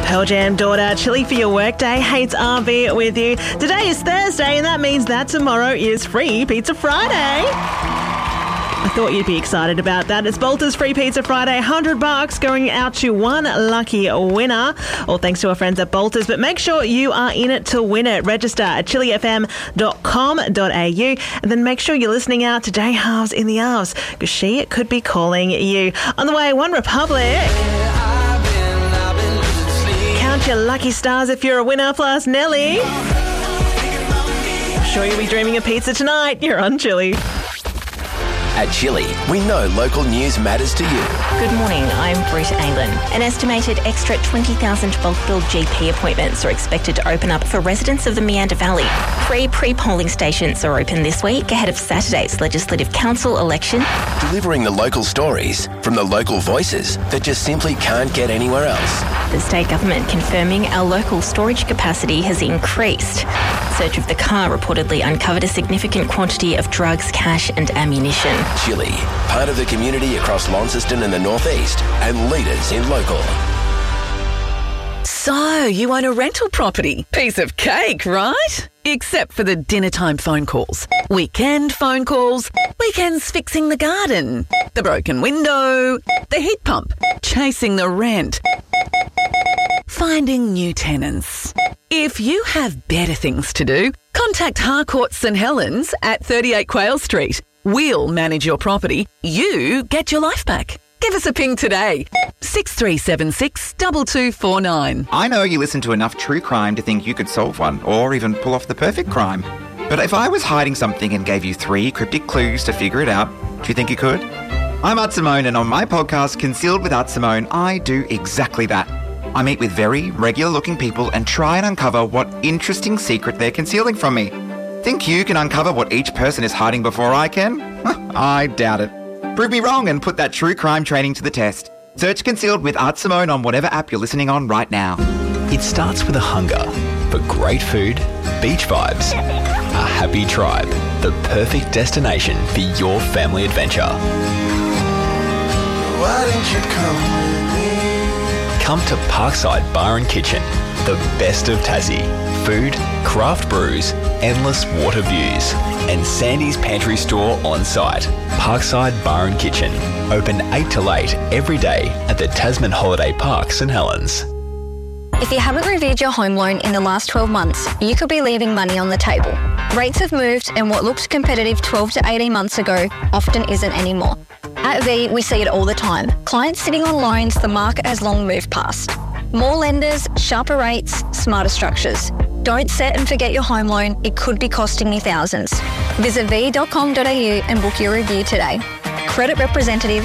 Pearl Jam daughter, Chili for your workday, hates RB with you. Today is Thursday, and that means that tomorrow is Free Pizza Friday. I thought you'd be excited about that. It's Bolter's Free Pizza Friday, $100 going out to one lucky winner. All thanks to our friends at Bolter's, but make sure you are in it to win it. Register at chilifm.com.au and then make sure you're listening out to Day Halves in the Arves because she could be calling you. On the way, One Republic. Count your lucky stars if you're a winner, plus Nelly. I'm sure you'll be dreaming of pizza tonight. You're on Chili. At Chili, we know local news matters to you. Good morning, I'm Britt Aylan. An estimated extra 20,000 bulk billed GP appointments are expected to open up for residents of the Meander Valley. 3 pre-polling stations are open this week ahead of Saturday's Legislative Council election. Delivering the local stories from the local voices that just simply can't get anywhere else. The state government confirming our local storage capacity has increased. Search of the car reportedly uncovered a significant quantity of drugs, cash and ammunition. Chili, part of the community across Launceston and the northeast, and leaders in local. So, you own a rental property. Piece of cake, right? Except for the dinner time phone calls, weekend phone calls, weekends fixing the garden, the broken window, the heat pump, chasing the rent, finding new tenants. If you have better things to do, contact Harcourt St Helens at 38 Quayle Street. We'll manage your property. You get your life back. Give us a ping today. 6376 2249. I know you listen to enough true crime to think you could solve one or even pull off the perfect crime. But if I was hiding something and gave you 3 cryptic clues to figure it out, do you think you could? I'm Art Simone, and on my podcast, Concealed with Art Simone, I do exactly that. I meet with very regular-looking people and try and uncover what interesting secret they're concealing from me. Think you can uncover what each person is hiding before I can? I doubt it. Prove me wrong and put that true crime training to the test. Search Concealed with Art Simone on whatever app you're listening on right now. It starts with a hunger for great food, beach vibes, a happy tribe, the perfect destination for your family adventure. Why didn't you come with me? Come to Parkside Bar and Kitchen, the best of Tassie. Food, craft brews, endless water views, and Sandy's Pantry Store on site. Parkside Bar and Kitchen, open 8 till 8 every day at the Tasman Holiday Park, St Helens. If you haven't reviewed your home loan in the last 12 months, you could be leaving money on the table. Rates have moved, and what looked competitive 12 to 18 months ago often isn't anymore. At V, we see it all the time. Clients sitting on loans the market has long moved past. More lenders, sharper rates, smarter structures. Don't set and forget your home loan. It could be costing you thousands. Visit v.com.au and book your review today. Credit Representative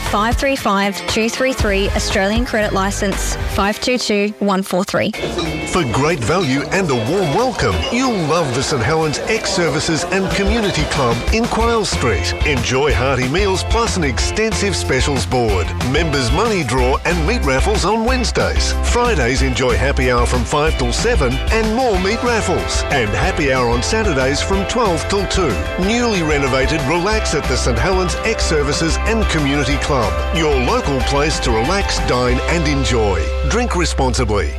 535233, Australian Credit Licence 522143. For great value and a warm welcome, you'll love the St Helens Ex-Services and Community Club in Quayle Street. Enjoy hearty meals plus an extensive specials board. Members money draw and meat raffles on Wednesdays. Fridays enjoy happy hour from 5 till 7 and more meat raffles. And happy hour on Saturdays from 12 till 2. Newly renovated Relax at the St Helens Ex-Services and Community Club. Your local place to relax, dine and enjoy. Drink responsibly.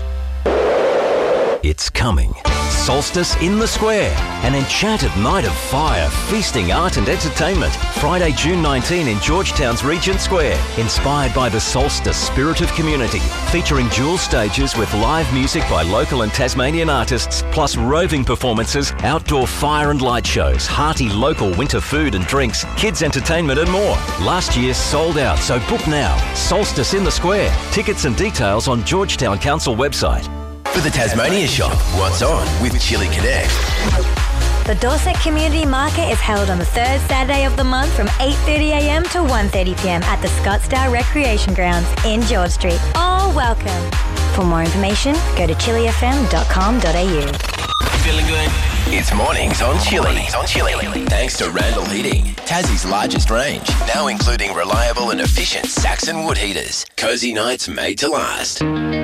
It's coming. Solstice in the Square. An enchanted night of fire, feasting, art and entertainment. Friday, June 19 in Georgetown's Regent Square. Inspired by the Solstice spirit of community. Featuring dual stages with live music by local and Tasmanian artists, plus roving performances, outdoor fire and light shows, hearty local winter food and drinks, kids entertainment and more. Last year sold out, so book now. Solstice in the Square. Tickets and details on Georgetown Council website. For the Tasmania Shop, what's on with Chili Connect? The Dorset Community Market is held on the third Saturday of the month from 8:30am to 1:30pm at the Scottsdale Recreation Grounds in George Street. All welcome. For more information, go to chilifm.com.au. Feeling good? It's mornings on Chili. Thanks to Randall Heating, Tassie's largest range, now including reliable and efficient Saxon wood heaters. Cozy nights made to last.